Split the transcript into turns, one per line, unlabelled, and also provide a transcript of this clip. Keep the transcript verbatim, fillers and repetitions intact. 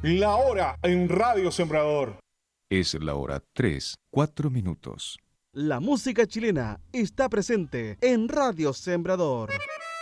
La hora en Radio Sembrador.
Es la hora tres, cuatro minutos.
La música chilena está presente en Radio Sembrador.